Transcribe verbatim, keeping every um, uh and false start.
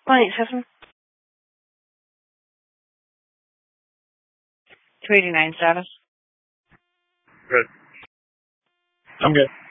one eight seven. two eighty-nine status. Good. I'm good.